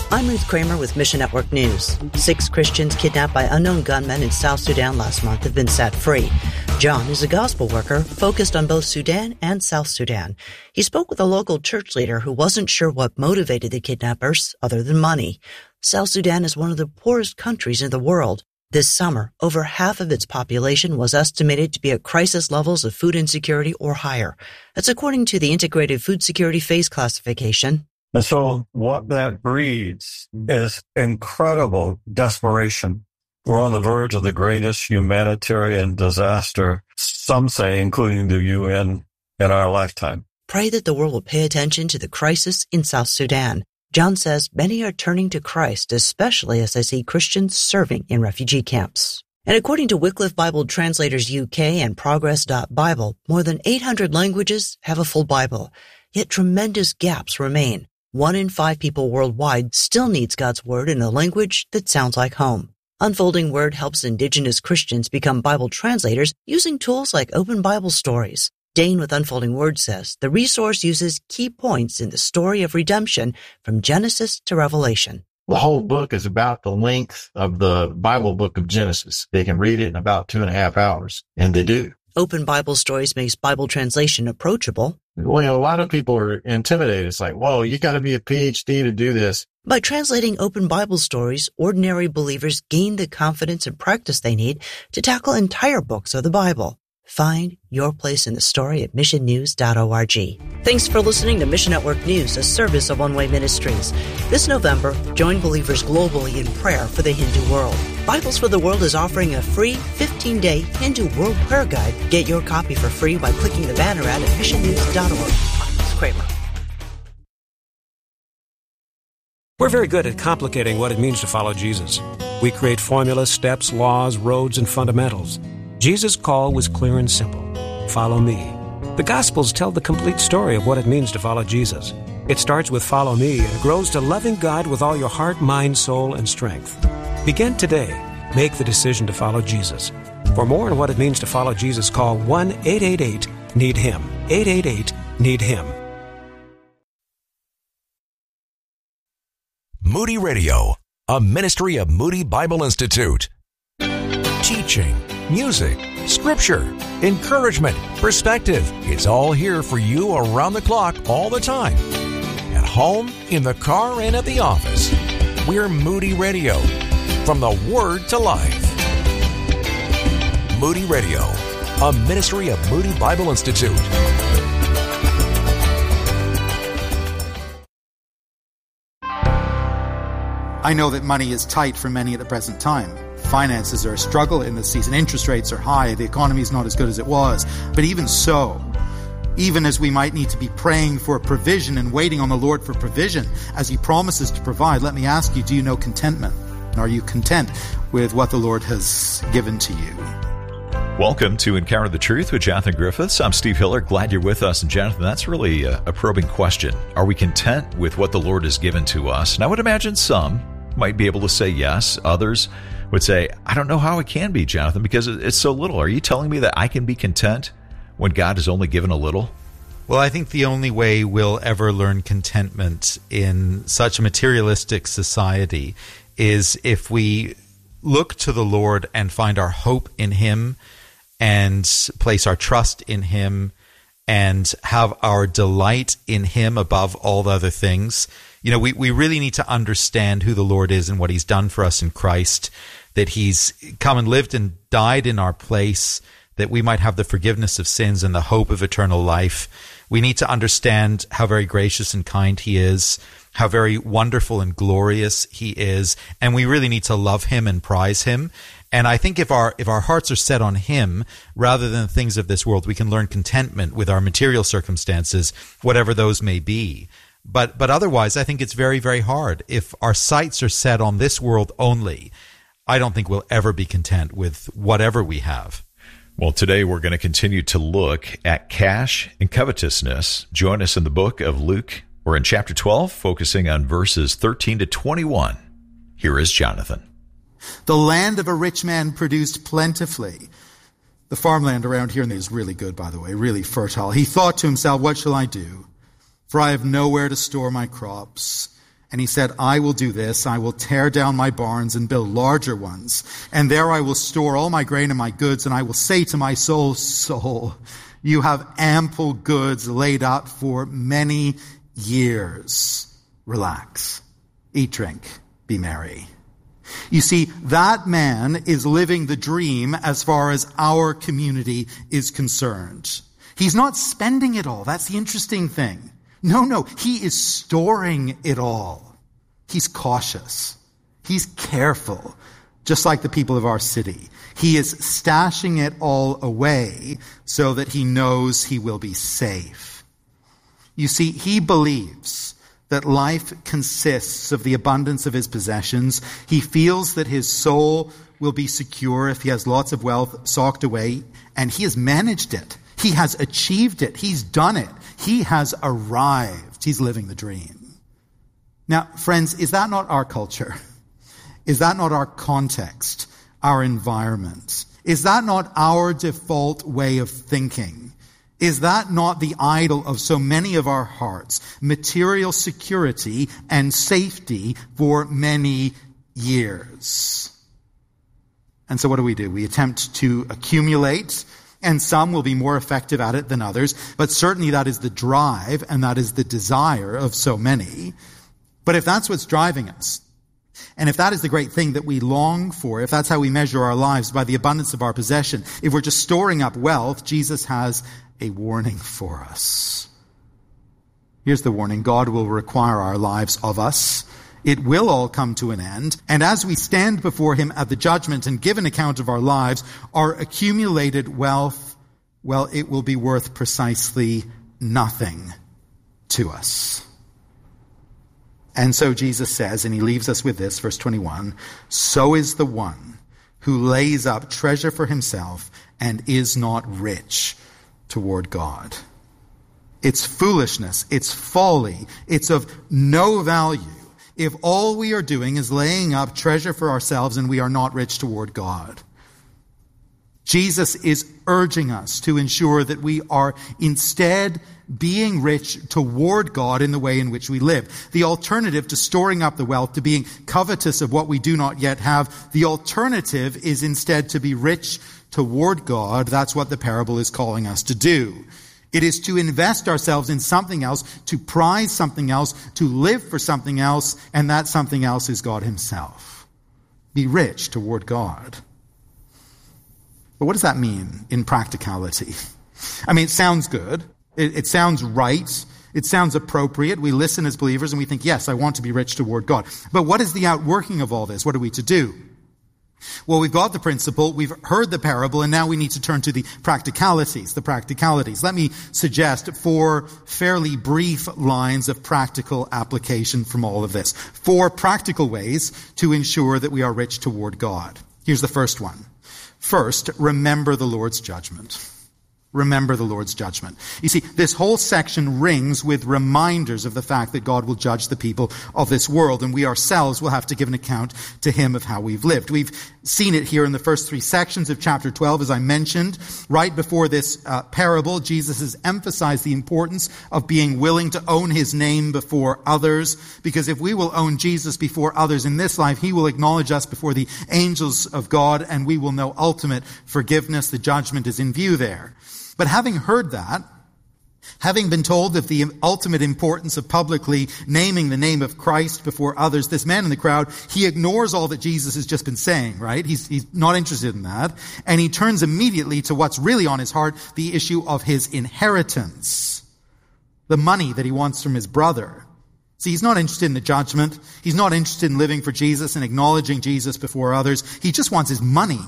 I'm Ruth Kramer with Mission Network News. 6 Christians kidnapped by unknown gunmen in South Sudan last month have been set free. John is a gospel worker focused on both Sudan and South Sudan. He spoke with a local church leader who wasn't sure what motivated the kidnappers other than money. South Sudan is one of the poorest countries in the world. This summer, over half of its population was estimated to be at crisis levels of food insecurity or higher. That's according to the Integrated Food Security Phase Classification. And so what that breeds is incredible desperation. We're on the verge of the greatest humanitarian disaster, some say, including the UN, in our lifetime. Pray that the world will pay attention to the crisis in South Sudan. John says many are turning to Christ, especially as they see Christians serving in refugee camps. And according to Wycliffe Bible Translators UK and Progress.Bible, more than 800 languages have a full Bible. Yet tremendous gaps remain. 1 in 5 people worldwide still needs God's Word in a language that sounds like home. Unfolding Word helps Indigenous Christians become Bible translators using tools like Open Bible Stories. Dane with Unfolding Word says the resource uses key points in the story of redemption from Genesis to Revelation. The whole book is about the length of the Bible book of Genesis. They can read it in about 2.5 hours, and they do. Open Bible Stories makes Bible translation approachable. Well, a lot of people are intimidated. It's like, whoa, you got to be a PhD to do this. By translating Open Bible Stories, ordinary believers gain the confidence and practice they need to tackle entire books of the Bible. Find your place in the story at missionnews.org. Thanks for listening to Mission Network News, a service of One Way Ministries. This November, join believers globally in prayer for the Hindu world. Bibles for the World is offering a free 15-day Hindu World Prayer Guide. Get your copy for free by clicking the banner ad at missionnews.org. I'm Ms. Kramer. We're very good at complicating what it means to follow Jesus. We create formulas, steps, laws, roads, and fundamentals. Jesus' call was clear and simple. Follow me. The Gospels tell the complete story of what it means to follow Jesus. It starts with follow me and grows to loving God with all your heart, mind, soul, and strength. Begin today. Make the decision to follow Jesus. For more on what it means to follow Jesus, call 1-888-NEED-HIM. 888-NEED-HIM. Moody Radio, a ministry of Moody Bible Institute. Teaching, music, scripture, encouragement, perspective. It's all here for you around the clock all the time. At home, in the car, and at the office. We're Moody Radio. From the Word to Life. Moody Radio, a ministry of Moody Bible Institute. I know that money is tight for many at the present time. Finances are a struggle in this season. Interest rates are high. The economy is not as good as it was. But even so, even as we might need to be praying for provision and waiting on the Lord for provision as He promises to provide, let me ask you, do you know contentment? Are you content with what the Lord has given to you? Welcome to Encounter the Truth with Jonathan Griffiths. I'm Steve Hiller. Glad you're with us. And Jonathan, that's really a probing question. Are we content with what the Lord has given to us? And I would imagine some might be able to say yes. Others would say, I don't know how it can be, Jonathan, because it's so little. Are you telling me that I can be content when God has only given a little? Well, I think the only way we'll ever learn contentment in such a materialistic society is if we look to the Lord and find our hope in Him and place our trust in Him and have our delight in Him above all the other things. You know, we really need to understand who the Lord is and what He's done for us in Christ, that He's come and lived and died in our place, that we might have the forgiveness of sins and the hope of eternal life. We need to understand how very gracious and kind He is, how very wonderful and glorious He is, and we really need to love Him and prize Him. And I think if our hearts are set on Him rather than things of this world, we can learn contentment with our material circumstances, whatever those may be. But otherwise, I think it's very, very hard. If our sights are set on this world only, I don't think we'll ever be content with whatever we have. Well, today we're going to continue to look at cash and covetousness. Join us in the book of Luke. We're in chapter 12, focusing on verses 13 to 21. Here is Jonathan. The land of a rich man produced plentifully. The farmland around here is really good, by the way, really fertile. He thought to himself, what shall I do? For I have nowhere to store my crops. And he said, I will do this. I will tear down my barns and build larger ones. And there I will store all my grain and my goods. And I will say to my soul, soul, you have ample goods laid up for many years. Relax, eat, drink, be merry. You see, that man is living the dream as far as our community is concerned. He's not spending it all. That's the interesting thing. No, he is storing it all. He's cautious. He's careful, just like the people of our city. He is stashing it all away so that he knows he will be safe. You see, he believes that life consists of the abundance of his possessions. He feels that his soul will be secure if he has lots of wealth socked away, and he has managed it. He has achieved it. He's done it. He has arrived. He's living the dream. Now, friends, is that not our culture? Is that not our context, our environment? Is that not our default way of thinking? Is that not the idol of so many of our hearts? Material security and safety for many years. And so what do? We attempt to accumulate, and some will be more effective at it than others, but certainly that is the drive and that is the desire of so many. But if that's what's driving us, and if that is the great thing that we long for, if that's how we measure our lives, by the abundance of our possession, if we're just storing up wealth, Jesus has a warning for us. Here's the warning. God will require our lives of us. It will all come to an end. And as we stand before him at the judgment and give an account of our lives, our accumulated wealth, well, it will be worth precisely nothing to us. And so Jesus says, and he leaves us with this, verse 21, so is the one who lays up treasure for himself and is not rich toward God. It's foolishness, it's folly, it's of no value if all we are doing is laying up treasure for ourselves and we are not rich toward God. Jesus is urging us to ensure that we are instead being rich toward God in the way in which we live. The alternative to storing up the wealth, to being covetous of what we do not yet have, the alternative is instead to be rich toward God. That's what the parable is calling us to do. It is to invest ourselves in something else, to prize something else, to live for something else, and that something else is God himself. Be rich toward God. But what does that mean in practicality? I mean, it sounds good. It sounds right. It sounds appropriate. We listen as believers and we think, yes, I want to be rich toward God. But what is the outworking of all this? What are we to do? Well, we've got the principle, we've heard the parable, and now we need to turn to the practicalities. Let me suggest 4 fairly brief lines of practical application from all of this. 4 practical ways to ensure that we are rich toward God. Here's the first one. First, remember the Lord's judgment. Remember the Lord's judgment. You see, this whole section rings with reminders of the fact that God will judge the people of this world, and we ourselves will have to give an account to him of how we've lived. We've seen it here in the first 3 sections of chapter 12, as I mentioned. Right before this parable, Jesus has emphasized the importance of being willing to own his name before others, because if we will own Jesus before others in this life, he will acknowledge us before the angels of God, and we will know ultimate forgiveness. The judgment is in view there. But having heard that, having been told of the ultimate importance of publicly naming the name of Christ before others, this man in the crowd, he ignores all that Jesus has just been saying, right? He's not interested in that. And he turns immediately to what's really on his heart, the issue of his inheritance, the money that he wants from his brother. See, he's not interested in the judgment. He's not interested in living for Jesus and acknowledging Jesus before others. He just wants his money.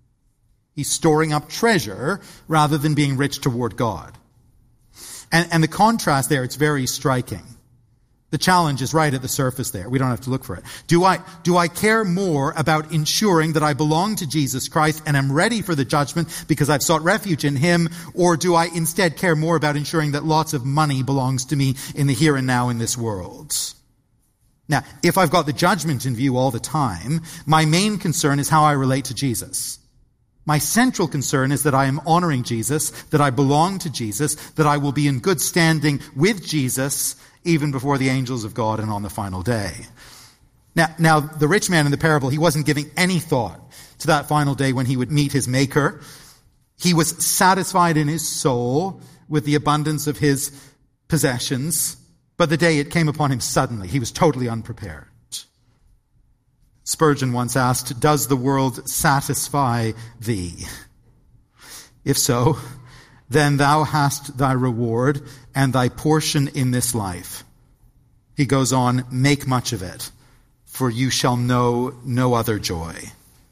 He's storing up treasure rather than being rich toward God. And the contrast there, it's very striking. The challenge is right at the surface there. We don't have to look for it. Do I care more about ensuring that I belong to Jesus Christ and am ready for the judgment because I've sought refuge in him? Or do I instead care more about ensuring that lots of money belongs to me in the here and now in this world? Now, if I've got the judgment in view all the time, my main concern is how I relate to Jesus. My central concern is that I am honoring Jesus, that I belong to Jesus, that I will be in good standing with Jesus even before the angels of God and on the final day. Now, the rich man in the parable, he wasn't giving any thought to that final day when he would meet his Maker. He was satisfied in his soul with the abundance of his possessions, but the day it came upon him suddenly. He was totally unprepared. Spurgeon once asked, "Does the world satisfy thee? If so, then thou hast thy reward and thy portion in this life." He goes on, "Make much of it, for you shall know no other joy."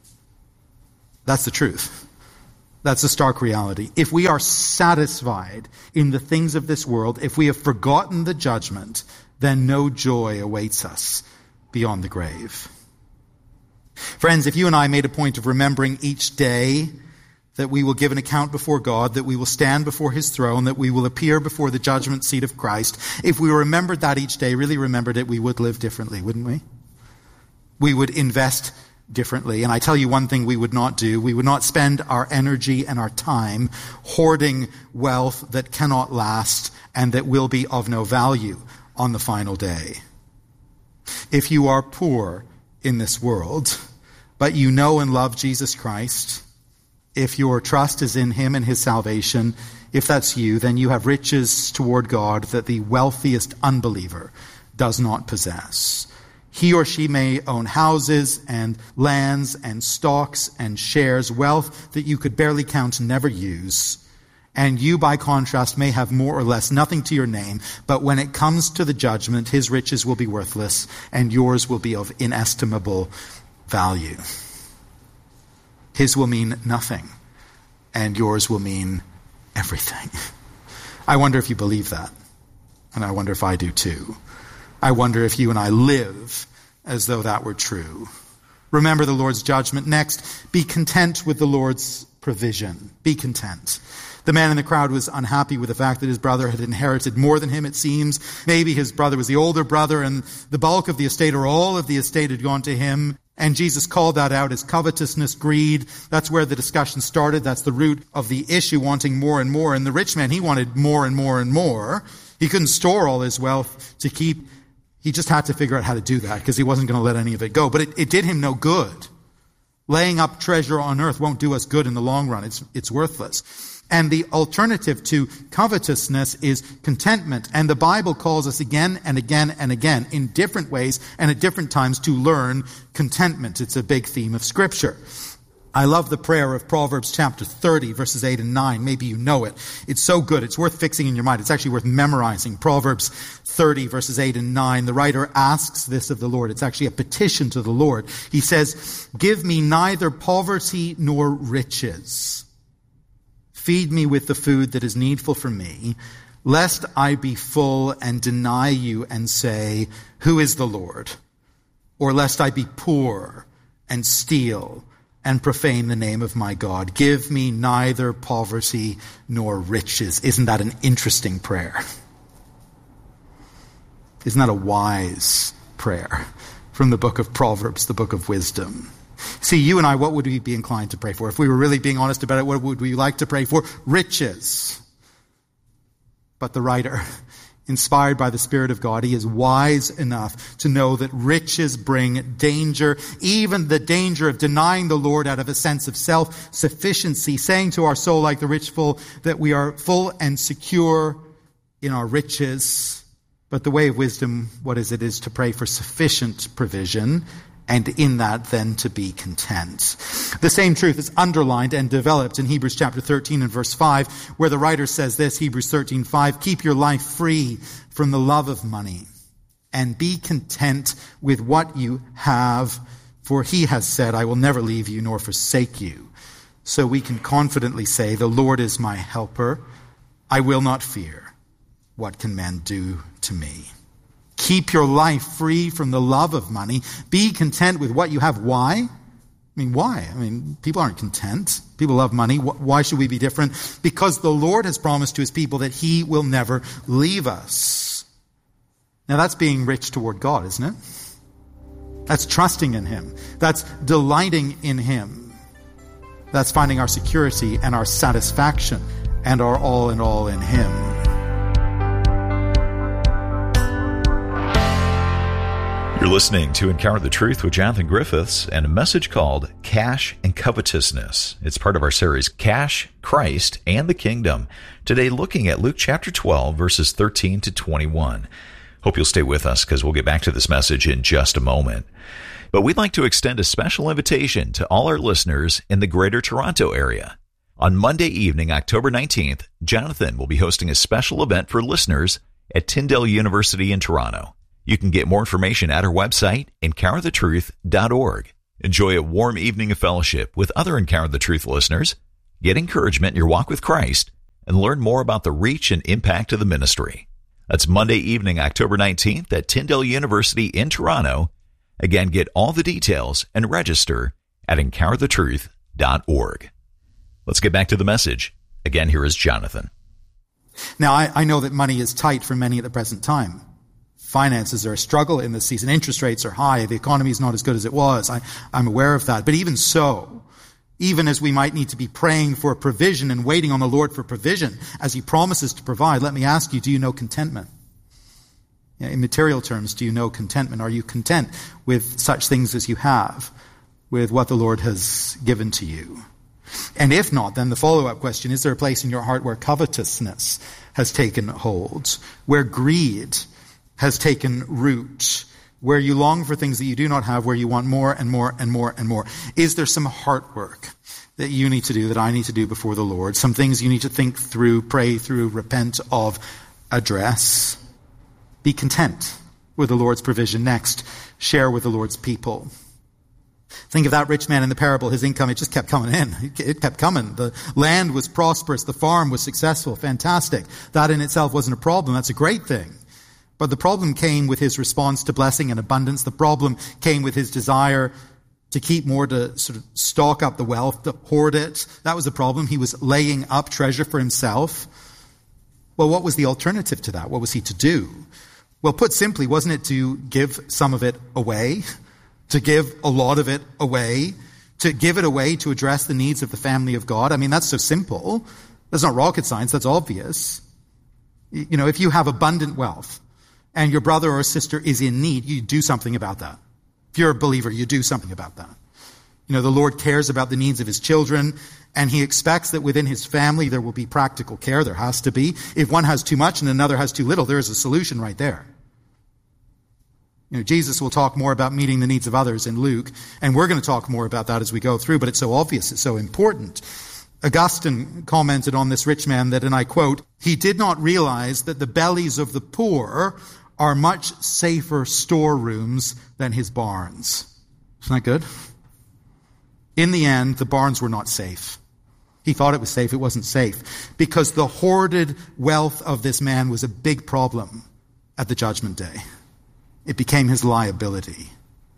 That's the truth. That's the stark reality. If we are satisfied in the things of this world, if we have forgotten the judgment, then no joy awaits us beyond the grave. Friends, if you and I made a point of remembering each day that we will give an account before God, that we will stand before his throne, that we will appear before the judgment seat of Christ, if we remembered that each day, really remembered it, we would live differently, wouldn't we? We would invest differently. And I tell you one thing we would not do. We would not spend our energy and our time hoarding wealth that cannot last and that will be of no value on the final day. If you are poor in this world, but you know and love Jesus Christ, if your trust is in him and his salvation, if that's you, then you have riches toward God that the wealthiest unbeliever does not possess. He or she may own houses and lands and stocks and shares, wealth that you could barely count and never use. And you, by contrast, may have more or less, nothing to your name, but when it comes to the judgment, his riches will be worthless and yours will be of inestimable value. His will mean nothing and yours will mean everything. I wonder if you believe that. And I wonder if I do too. I wonder if you and I live as though that were true. Remember the Lord's judgment. Next, be content with the Lord's provision. Be content. The man in the crowd was unhappy with the fact that his brother had inherited more than him, it seems. Maybe his brother was the older brother and the bulk of the estate or all of the estate had gone to him. And Jesus called that out as covetousness, greed. That's where the discussion started. That's the root of the issue, wanting more and more. And the rich man, he wanted more and more and more. He couldn't store all his wealth to keep. He just had to figure out how to do that because he wasn't going to let any of it go. But it did him no good. Laying up treasure on earth won't do us good in the long run. It's worthless. And the alternative to covetousness is contentment. And the Bible calls us again and again and again in different ways and at different times to learn contentment. It's a big theme of Scripture. I love the prayer of Proverbs chapter 30, verses 8 and 9. Maybe you know it. It's so good. It's worth fixing in your mind. It's actually worth memorizing. Proverbs 30, verses 8 and 9. The writer asks this of the Lord. It's actually a petition to the Lord. He says, "Give me neither poverty nor riches. Feed me with the food that is needful for me, lest I be full and deny you and say, 'Who is the Lord?' Or lest I be poor and steal and profane the name of my God. Give me neither poverty nor riches." Isn't that an interesting prayer? Isn't that a wise prayer from the book of Proverbs, the book of wisdom? See, you and I, what would we be inclined to pray for? If we were really being honest about it, what would we like to pray for? Riches. But the writer, inspired by the Spirit of God, he is wise enough to know that riches bring danger, even the danger of denying the Lord out of a sense of self-sufficiency, saying to our soul like the rich fool that we are full and secure in our riches. But the way of wisdom, what is it? Is to pray for sufficient provision, and in that then to be content. The same truth is underlined and developed in Hebrews chapter 13 and verse 5, where the writer says this, Hebrews 13:5, "Keep your life free from the love of money, and be content with what you have, for he has said, 'I will never leave you nor forsake you.'" So we can confidently say, "The Lord is my helper. I will not fear. What can man do to me?" Keep your life free from the love of money. Be content with what you have. Why? Why? People aren't content. People love money. Why should we be different? Because the Lord has promised to his people that he will never leave us. Now that's being rich toward God, isn't it? That's trusting in him. That's delighting in him. That's finding our security and our satisfaction and our all in all in Him. You're listening to Encounter the Truth with Jonathan Griffiths and a message called Cash and Covetousness. It's part of our series, Cash, Christ, and the Kingdom. Today, looking at Luke chapter 12, verses 13 to 21. Hope you'll stay with us because we'll get back to this message in just a moment. But we'd like to extend a special invitation to all our listeners in the Greater Toronto area. On Monday evening, October 19th, Jonathan will be hosting a special event for listeners at Tyndale University in Toronto. You can get more information at our website, encounterthetruth.org. Enjoy a warm evening of fellowship with other Encounter the Truth listeners, get encouragement in your walk with Christ, and learn more about the reach and impact of the ministry. That's Monday evening, October 19th at Tyndale University in Toronto. Again, get all the details and register at encounterthetruth.org. Let's get back to the message. Again, here is Jonathan. Now, I know that money is tight for many at the present time. Finances are a struggle in this season. Interest rates are high. The economy is not as good as it was. I'm aware of that. But even so, even as we might need to be praying for provision and waiting on the Lord for provision, as He promises to provide, let me ask you, do you know contentment? In material terms, do you know contentment? Are you content with such things as you have, with what the Lord has given to you? And if not, then the follow-up question, is there a place in your heart where covetousness has taken hold, where greed has taken root, where you long for things that you do not have, where you want more and more and more and more? Is there some heart work that you need to do, that I need to do before the Lord? Some things you need to think through, pray through, repent of, address? Be content with the Lord's provision. Next, share with the Lord's people. Think of that rich man in the parable. His income, it just kept coming in. It kept coming. The land was prosperous. The farm was successful. Fantastic. That in itself wasn't a problem. That's a great thing. But the problem came with his response to blessing and abundance. The problem came with his desire to keep more, to sort of stock up the wealth, to hoard it. That was the problem. He was laying up treasure for himself. Well, what was the alternative to that? What was he to do? Well, put simply, wasn't it to give some of it away? To give a lot of it away? To give it away to address the needs of the family of God? I mean, that's so simple. That's not rocket science. That's obvious. You know, if you have abundant wealth and your brother or sister is in need, you do something about that. If you're a believer, you do something about that. You know, the Lord cares about the needs of His children, and He expects that within His family there will be practical care. There has to be. If one has too much and another has too little, there is a solution right there. You know, Jesus will talk more about meeting the needs of others in Luke, and we're going to talk more about that as we go through, but it's so obvious, it's so important. Augustine commented on this rich man that, and I quote, "He did not realize that the bellies of the poor are much safer storerooms than his barns." Isn't that good? In the end, the barns were not safe. He thought it was safe. It wasn't safe, because the hoarded wealth of this man was a big problem at the judgment day. It became his liability.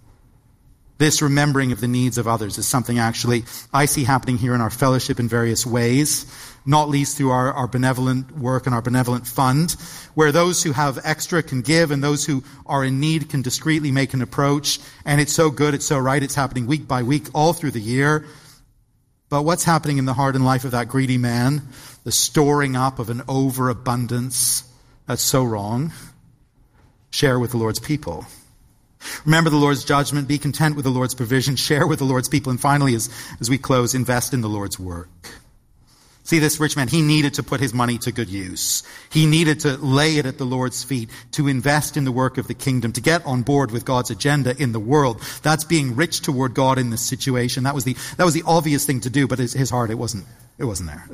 This remembering of the needs of others is something actually I see happening here in our fellowship in various ways, not least through our benevolent work and our benevolent fund, where those who have extra can give and those who are in need can discreetly make an approach. And it's so good, it's so right, it's happening week by week all through the year. But what's happening in the heart and life of that greedy man? The storing up of an overabundance. That's so wrong. Share with the Lord's people. Remember the Lord's judgment. Be content with the Lord's provision. Share with the Lord's people. And finally, as we close, invest in the Lord's work. See, this rich man, he needed to put his money to good use. He needed to lay it at the Lord's feet, to invest in the work of the kingdom, to get on board with God's agenda in the world. That's being rich toward God in this situation. That was the obvious thing to do, but his heart, it wasn't there.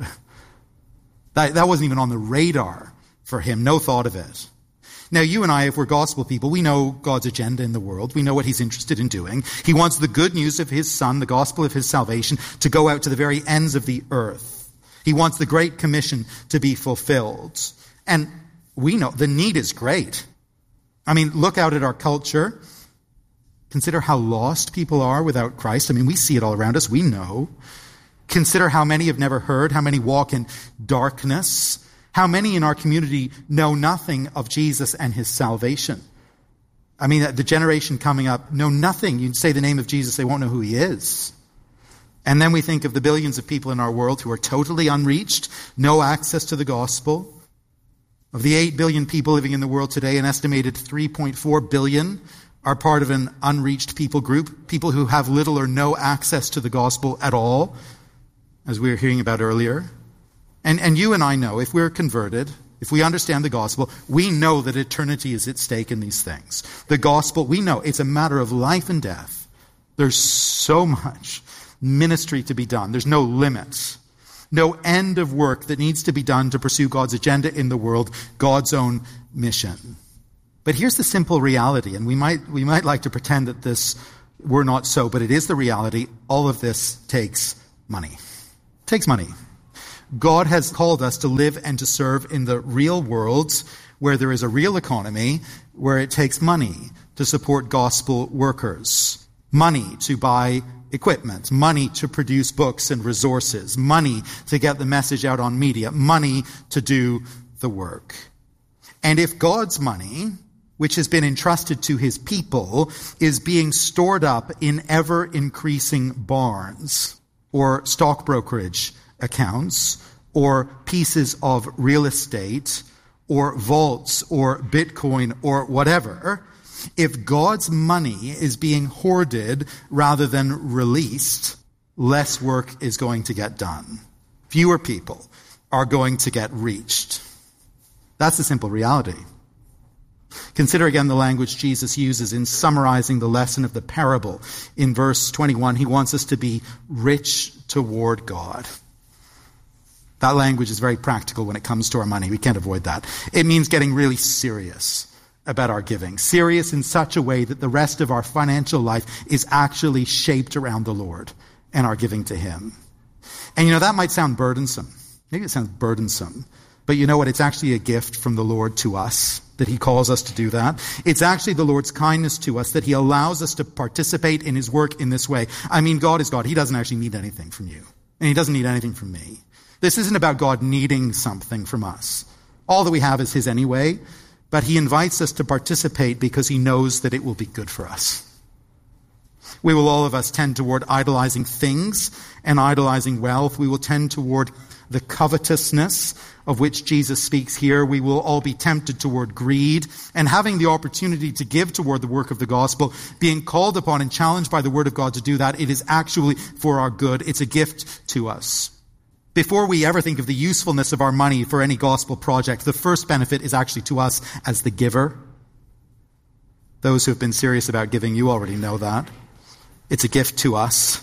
That wasn't even on the radar for him. No thought of it. Now, you and I, if we're gospel people, we know God's agenda in the world. We know what He's interested in doing. He wants the good news of His Son, the gospel of His salvation, to go out to the very ends of the earth. He wants the Great Commission to be fulfilled. And we know the need is great. I mean, look out at our culture. Consider how lost people are without Christ. I mean, we see it all around us. We know. Consider how many have never heard, how many walk in darkness. How many in our community know nothing of Jesus and His salvation? I mean, the generation coming up know nothing. You say the name of Jesus, they won't know who He is. And then we think of the billions of people in our world who are totally unreached, no access to the gospel. Of the 8 billion people living in the world today, an estimated 3.4 billion are part of an unreached people group, people who have little or no access to the gospel at all, as we were hearing about earlier. And you and I know, if we're converted, if we understand the gospel, we know that eternity is at stake in these things. The gospel, we know it's a matter of life and death. There's so much ministry to be done. There's no limits, no end of work that needs to be done to pursue God's agenda in the world, God's own mission. But here's the simple reality, and we might like to pretend that this were not so, but it is the reality. All of this takes money. It takes money. God has called us to live and to serve in the real world where there is a real economy, where it takes money to support gospel workers, money to buy equipment, money to produce books and resources, money to get the message out on media, money to do the work. And if God's money, which has been entrusted to his people, is being stored up in ever-increasing barns or stock brokerage accounts or pieces of real estate or vaults or Bitcoin or whatever, if God's money is being hoarded rather than released, less work is going to get done. Fewer people are going to get reached. That's the simple reality. Consider again the language Jesus uses in summarizing the lesson of the parable. In verse 21, he wants us to be rich toward God. That language is very practical when it comes to our money. We can't avoid that. It means getting really serious about our giving. Serious in such a way that the rest of our financial life is actually shaped around the Lord and our giving to him. And that might sound burdensome. Maybe it sounds burdensome. But you know what? It's actually a gift from the Lord to us that he calls us to do that. It's actually the Lord's kindness to us that he allows us to participate in his work in this way. I mean, God is God. He doesn't actually need anything from you. And he doesn't need anything from me. This isn't about God needing something from us. All that we have is his anyway, but he invites us to participate because he knows that it will be good for us. We will all of us tend toward idolizing things and idolizing wealth. We will tend toward the covetousness of which Jesus speaks here. We will all be tempted toward greed, and having the opportunity to give toward the work of the gospel, being called upon and challenged by the word of God to do that, it is actually for our good. It's a gift to us. Before we ever think of the usefulness of our money for any gospel project, the first benefit is actually to us as the giver. Those who have been serious about giving, you already know that. It's a gift to us.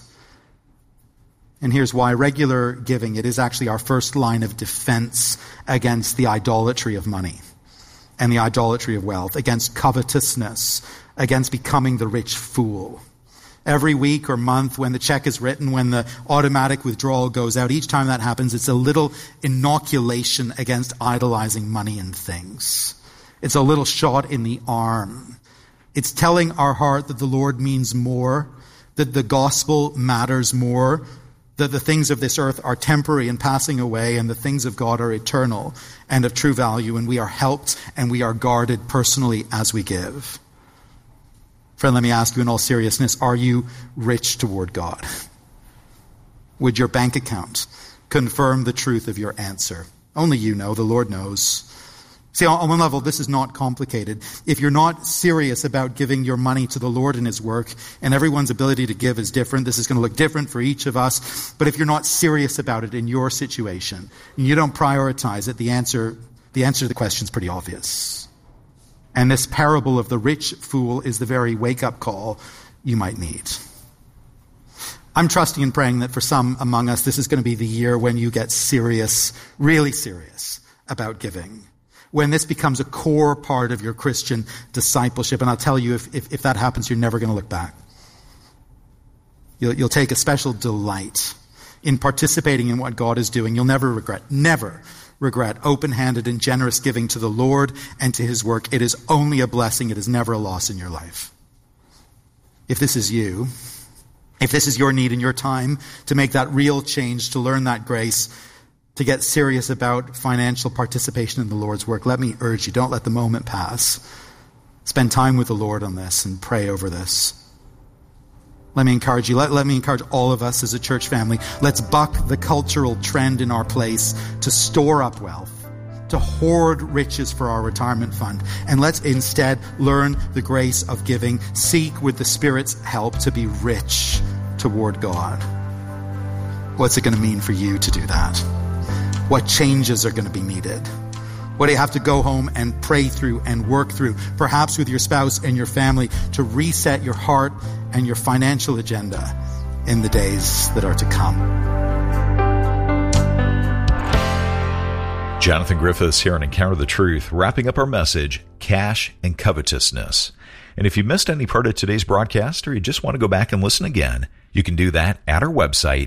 And here's why. Regular giving, it is actually our first line of defense against the idolatry of money and the idolatry of wealth, against covetousness, against becoming the rich fool. Every week or month when the check is written, when the automatic withdrawal goes out, each time that happens, it's a little inoculation against idolizing money and things. It's a little shot in the arm. It's telling our heart that the Lord means more, that the gospel matters more, that the things of this earth are temporary and passing away, and the things of God are eternal and of true value, and we are helped and we are guarded personally as we give. Friend, let me ask you in all seriousness, are you rich toward God? Would your bank account confirm the truth of your answer? Only you know, the Lord knows. See, on one level, this is not complicated. If you're not serious about giving your money to the Lord and his work, and everyone's ability to give is different, this is going to look different for each of us, but if you're not serious about it in your situation, and you don't prioritize it, the answer to the question is pretty obvious. And this parable of the rich fool is the very wake-up call you might need. I'm trusting and praying that for some among us, this is going to be the year when you get serious, really serious about giving. When this becomes a core part of your Christian discipleship. And I'll tell you, if that happens, you're never going to look back. You'll take a special delight in participating in what God is doing. You'll never regret open-handed and generous giving to the Lord and to his work. It is only a blessing. It is never a loss in your life. If this is you, if this is your need and your time to make that real change, to learn that grace, to get serious about financial participation in the Lord's work, let me urge you, don't let the moment pass. Spend time with the Lord on this and pray over this. Let me encourage you. Let me encourage all of us as a church family. Let's buck the cultural trend in our place to store up wealth, to hoard riches for our retirement fund. And let's instead learn the grace of giving. Seek with the Spirit's help to be rich toward God. What's it going to mean for you to do that? What changes are going to be needed? What do you have to go home and pray through and work through, perhaps with your spouse and your family, to reset your heart and your financial agenda in the days that are to come? Jonathan Griffiths here on Encounter the Truth, wrapping up our message, Cash and Covetousness. And if you missed any part of today's broadcast or you just want to go back and listen again, you can do that at our website,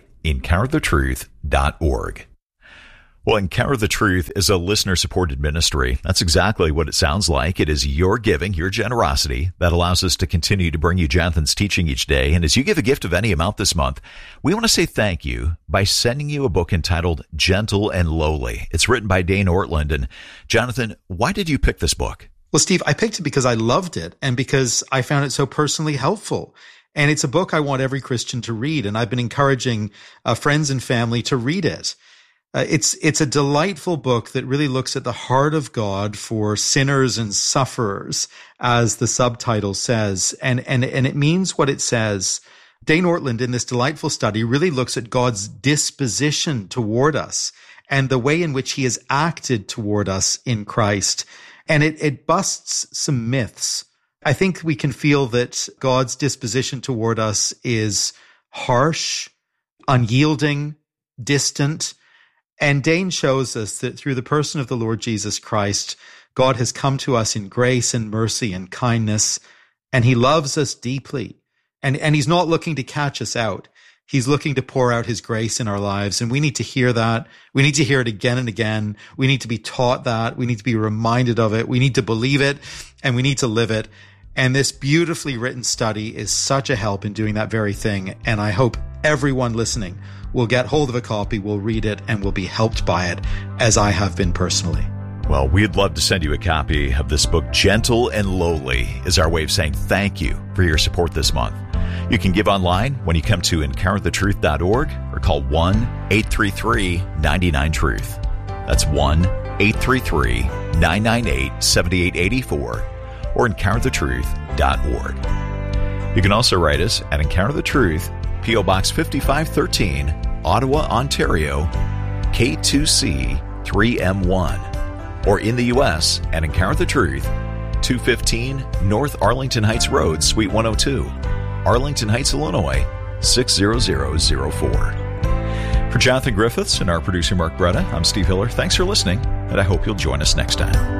encounterthetruth.org. Well, Encounter the Truth is a listener-supported ministry. That's exactly what it sounds like. It is your giving, your generosity, that allows us to continue to bring you Jonathan's teaching each day. And as you give a gift of any amount this month, we want to say thank you by sending you a book entitled Gentle and Lowly. It's written by Dane Ortland. And Jonathan, why did you pick this book? Well, Steve, I picked it because I loved it and because I found it so personally helpful. And it's a book I want every Christian to read. And I've been encouraging friends and family to read it. It's a delightful book that really looks at the heart of God for sinners and sufferers, as the subtitle says, and it means what it says. Dane Ortland, in this delightful study, really looks at God's disposition toward us and the way in which he has acted toward us in Christ. And it busts some myths. I think we can feel that God's disposition toward us is harsh, unyielding, distant. And Dane shows us that through the person of the Lord Jesus Christ, God has come to us in grace and mercy and kindness, and he loves us deeply. And he's not looking to catch us out. He's looking to pour out his grace in our lives, and we need to hear that. We need to hear it again and again. We need to be taught that. We need to be reminded of it. We need to believe it, and we need to live it. And this beautifully written study is such a help in doing that very thing, and I hope everyone listening will get hold of a copy, will read it, and will be helped by it, as I have been personally. Well, we'd love to send you a copy of this book. Gentle and Lowly is our way of saying thank you for your support this month. You can give online when you come to encounterthetruth.org or call 1-833-99-TRUTH. That's 1-833-998-7884 or encounterthetruth.org. You can also write us at Encounter the Truth, P.O. Box 5513, Ottawa, Ontario, K2C 3M1, or in the U.S. at Encounter the Truth, 215 North Arlington Heights Road, Suite 102, Arlington Heights, Illinois, 60004. For Jonathan Griffiths and our producer Mark Bretta, I'm Steve Hiller. Thanks for listening, and I hope you'll join us next time.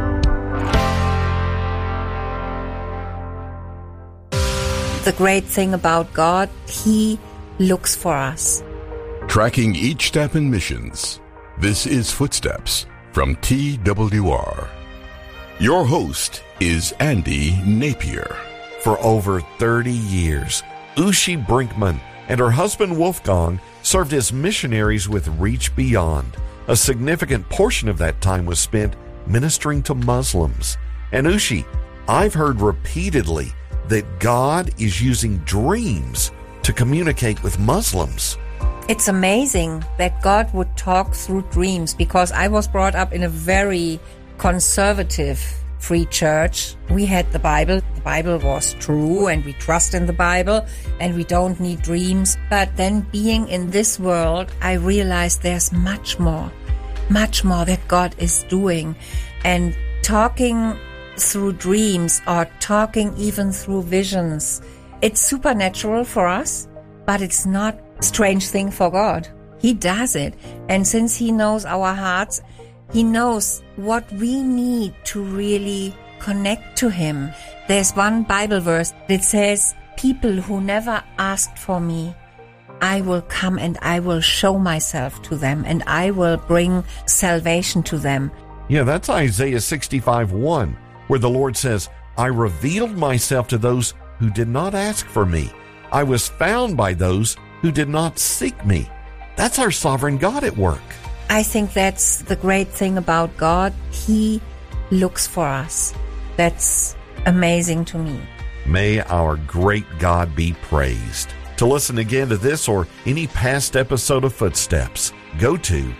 The great thing about God, he looks for us. Tracking each step in missions. This is Footsteps from TWR. Your host is Andy Napier. For over 30 years, Ushi Brinkman and her husband Wolfgang served as missionaries with Reach Beyond. A significant portion of that time was spent ministering to Muslims. And Ushi, I've heard repeatedly that God is using dreams to communicate with Muslims. It's amazing that God would talk through dreams, because I was brought up in a very conservative free church. We had the Bible. The Bible was true and we trust in the Bible and we don't need dreams. But then being in this world, I realized there's much more that God is doing. And talking through dreams or talking even through visions, it's supernatural for us, but it's not a strange thing for God. He does it. And since he knows our hearts, he knows what we need to really connect to him. There's one Bible verse that says, people who never asked for me, I will come and I will show myself to them and I will bring salvation to them. Yeah, that's Isaiah 65:1, where the Lord says, I revealed myself to those who did not ask for me. I was found by those who did not seek me. That's our sovereign God at work. I think that's the great thing about God. He looks for us. That's amazing to me. May our great God be praised. To listen again to this or any past episode of Footsteps, go to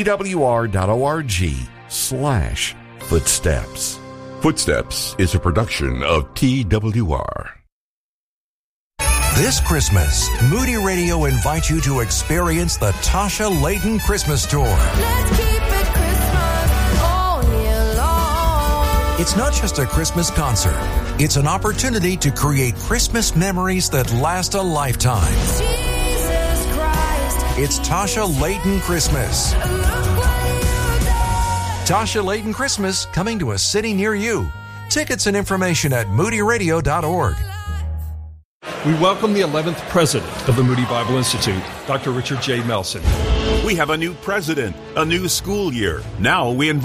twr.org/footsteps. Footsteps is a production of TWR. This Christmas, Moody Radio invites you to experience the Tasha Layton Christmas Tour. Let's keep it Christmas all year long. It's not just a Christmas concert. It's an opportunity to create Christmas memories that last a lifetime. Jesus Christ. It's Tasha Layton Christmas. Look what you done. Tasha Layton Christmas coming to a city near you. Tickets and information at moodyradio.org. We welcome the 11th president of the Moody Bible Institute, Dr. Richard J. Melson. We have a new president, a new school year. Now we invite